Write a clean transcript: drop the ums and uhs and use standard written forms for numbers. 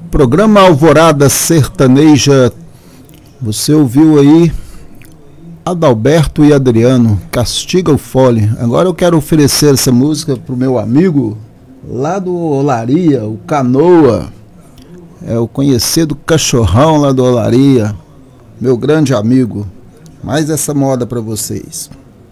Programa Alvorada Sertaneja, você ouviu aí Adalberto e Adriano, Castiga o Fole. Agora eu quero oferecer essa música pro meu amigo lá do Olaria, o Canoa, o conhecido cachorrão lá do Olaria, meu grande amigo. Mais essa moda para vocês.